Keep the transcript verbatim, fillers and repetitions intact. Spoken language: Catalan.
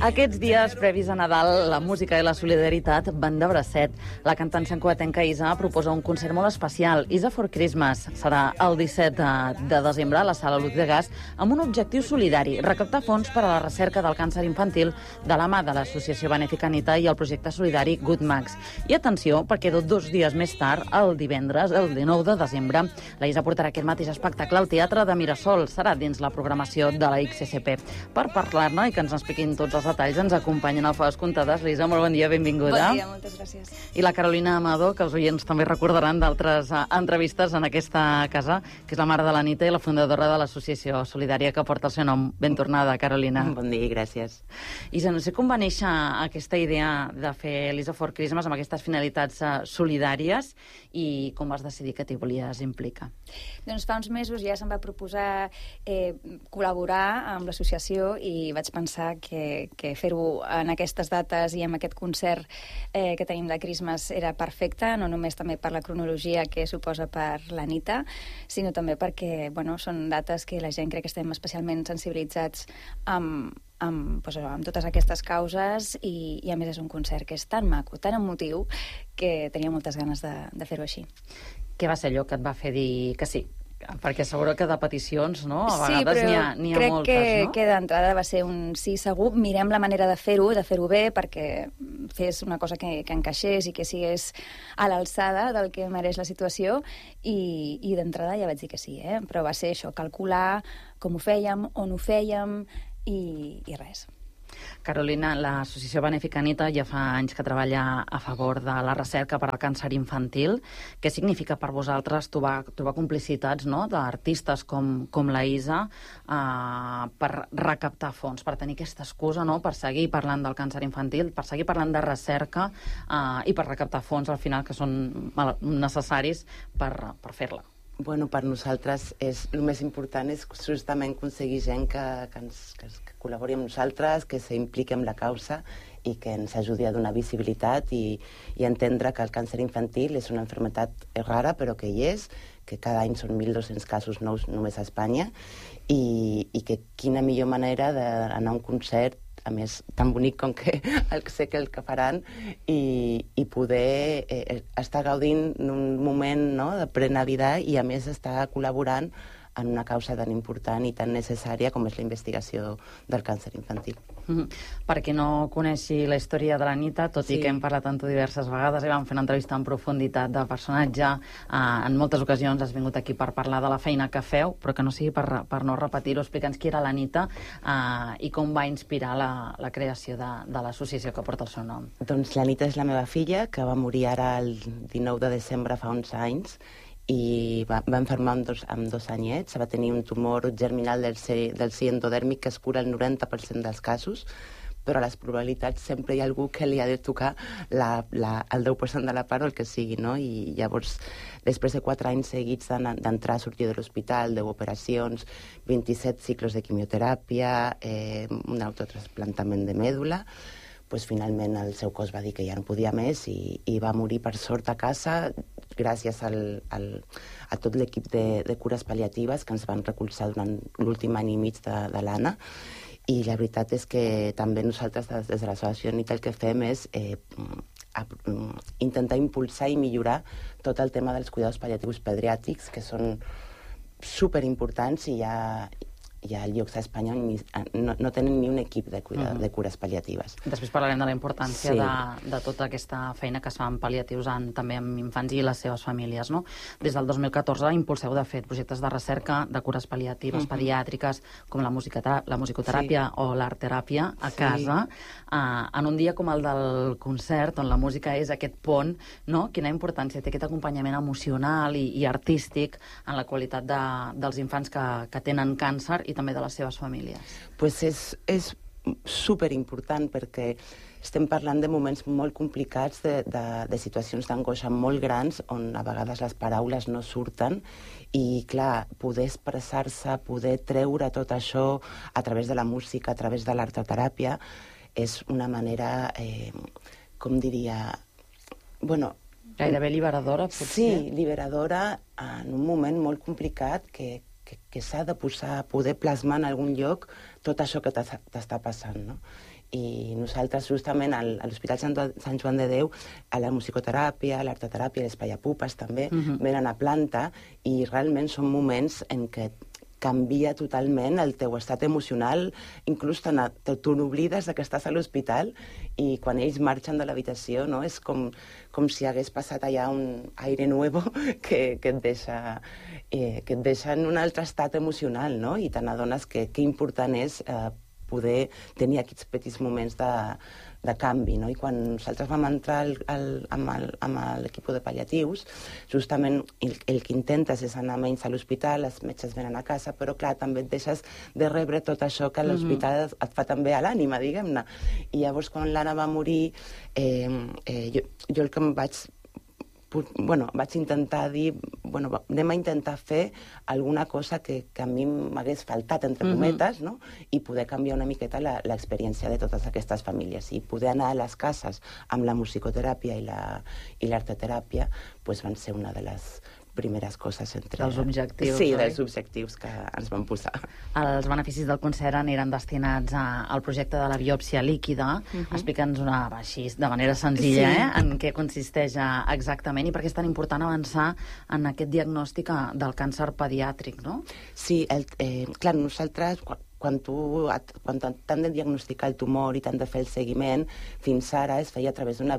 Aquests dies previs a Nadal, la música i la solidaritat van de bracet. La cantant santcugatenca Isa proposa un concert molt especial, Isa for Christmas. Serà el disset de desembre a la Sala Luz de Gas amb un objectiu solidari, recaptar fons per a la recerca del càncer infantil de la mà de l'Associació Benèfica Anita i el projecte solidari Good Max. I atenció, perquè dos dies més tard, el divendres, el dinou de desembre, la Isa portarà aquest mateix espectacle al Teatre de Mirasol. Serà dins la programació de la X S P. Per parlar-ne i que ens expliquin tots els detalls, ens acompanyen a Faves Comptades. Lisa, molt bon dia, benvinguda. Bon dia, moltes gràcies. I la Carolina Amado, que els oients també recordaran d'altres uh, entrevistes en aquesta casa, que és la mare de l'Anita i la fundadora de l'associació solidària que porta el seu nom. Ben tornada, Carolina. Bon dia i gràcies. Isa, no sé com va néixer aquesta idea de fer Lisa for Christmas amb aquestes finalitats uh, solidàries i com vas decidir que t'hi volies implicar? Doncs fa uns mesos ja se'm va proposar eh, col·laborar amb l'associació i vaig pensar que, que fer-ho en aquestes dates i amb aquest concert eh, que tenim de Christmas era perfecte, no només també per la cronologia que suposa per l'Anita, sinó també perquè bueno, són dates que la gent crec que estem especialment sensibilitzats amb, amb, doncs, amb totes aquestes causes i, i a més és un concert que és tan maco, tan emotiu, que tenia moltes ganes de, de fer-ho així. Què va ser allò que et va fer dir que sí? Perquè seguro que de peticions, no? A sí, vegades n'hi ha, n'hi ha crec moltes, que, no? que d'entrada va ser un sí segur. Mirem la manera de fer-ho, de fer-ho bé, perquè fes una cosa que, que encaixés i que sigués a l'alçada del que mereix la situació, i, i d'entrada ja vaig dir que sí, eh? Però va ser això, calcular com ho fèiem, on ho fèiem, i, i res. Carolina, l'Associació Benèfica Anita ja fa anys que treballa a favor de la recerca per al càncer infantil. Què significa per vosaltres trobar, trobar complicitats, no?, d'artistes com, com la Isa eh, per recaptar fons, per tenir aquesta excusa, no?, per seguir parlant del càncer infantil, per seguir parlant de recerca eh, i per recaptar fons al final que són necessaris per, per fer-la? Bueno, per nosaltres és, el més important és justament aconseguir gent que, que, ens, que, que col·labori amb nosaltres, que s'impliqui amb la causa i que ens ajudi a donar visibilitat i, i entendre que el càncer infantil és una malaltia rara, però que hi és, que cada any són mil dos-cents casos nous només a Espanya, i, i que quina millor manera d'anar a un concert, a més, tan bonic com que el, sé que el que faran, i, i poder eh, estar gaudint d'un moment, no?, de plena vida, i a més estar col·laborant en una causa tan important i tan necessària com és la investigació del càncer infantil. Mm-hmm. Per qui no coneixi la història de l'Anita, tot sí. i que hem parlat amb tu diverses vegades i vam fer una entrevista en profunditat de personatge, eh, en moltes ocasions has vingut aquí per parlar de la feina que feu, però que no sigui per, per no repetir-ho. Explica'ns qui era l'Anita eh, i com va inspirar la, la creació de, de l'associació que porta el seu nom. Doncs l'Anita és la meva filla, que va morir ara el dinou de desembre fa uns anys, i va, va enfermar amb dos, amb dos anyets. Va tenir un tumor germinal del si, del si endodèrmic que es cura el noranta per cent dels casos, però a les probabilitats sempre hi ha algú que li ha de tocar la, la, el deu per cent de la part o el que sigui, no? I llavors, després de quatre anys seguits d'entrar a sortir de l'hospital, deu operacions, vint-i-set ciclos de quimioteràpia, eh, un autotrasplantament de mèdula, pues, finalment el seu cos va dir que ja no podia més i, i va morir per sort a casa gràcies al, al, a tot l'equip de, de cures pal·liatives que ens van recolzar durant l'últim any i mig de, de l'Anna. I la veritat és que també nosaltres des de l'associació Anita el que fem és eh, a, intentar impulsar i millorar tot el tema dels cuidados pal·liatius pediàtrics, que són superimportants i ja... hi ha llocs a Espanya on ni, no, no tenen ni un equip de, cuida, uh-huh. de cures pal·liatives. Després parlarem de la importància sí. de, de tota aquesta feina que es fa amb pal·liatius en, també amb infants i les seves famílies, no? Des del dos mil catorze impulseu, de fet, projectes de recerca de cures pal·liatives uh-huh. pediàtriques, com la, la musicoteràpia sí. o l'artteràpia a sí. casa, uh, en un dia com el del concert, on la música és aquest pont, no? Quina importància té aquest acompanyament emocional i, i artístic en la qualitat de, dels infants que, que tenen càncer i també de les seves famílies? Pues és, és superimportant perquè estem parlant de moments molt complicats, de, de, de situacions d'angoixa molt grans, on a vegades les paraules no surten, i clar, poder expressar-se, poder treure tot això a través de la música, a través de l'artoteràpia, és una manera, eh, com diria... Bueno, gairebé liberadora, potser? Sí, liberadora en un moment molt complicat que que, que s'ha de posar, poder plasmar en algun lloc tot això que t'està passant, no? I nosaltres, justament, al, a l'Hospital Sant, Sant Joan de Déu, a la musicoteràpia, a l'artoteràpia, a l'espai a pupes, també, uh-huh. venen a planta, i realment són moments en què canvia totalment el teu estat emocional, inclús te n'oblides que estàs a l'hospital, i quan ells marxen de l'habitació, no? És com, com si hagués passat allà un aire nuevo que, que, et deixa, eh, que et deixa en un altre estat emocional, no? I te n'adones que, que important és eh, poder tenir aquests petits moments de, de canvi, no? I quan nosaltres vam entrar al, al, amb l'equip de pal·liatius, justament el, el que intentes és anar menys a l'hospital, els metges venen a casa, però clar, també et deixes de rebre tot això que l'hospital mm-hmm. et fa també a l'ànima, diguem-ne. I llavors, quan l'Anna va morir, eh, eh, jo, jo el que em vaig bueno, vaig intentar dir, bueno, anem a intentar fer alguna cosa que, que a mi m'hagués faltat, entre cometes, no? I poder canviar una miqueta l'experiència de totes aquestes famílies. I poder anar a les cases amb la musicoteràpia i l'artoteràpia, pues van ser una de les primeres coses entre... Dels objectius, sí, oi? dels objectius que ens van posar. Els beneficis del concert aniran destinats a, al projecte de la biòpsia líquida. Uh-huh. Explica'ns una, així, de manera senzilla, sí. eh, en què consisteix exactament i per què és tan important avançar en aquest diagnòstic del càncer pediàtric, no? Sí, el, eh, clar, nosaltres... Quan, tu, quan t'han de diagnosticar el tumor i t'han de fer el seguiment, fins ara es feia a través d'una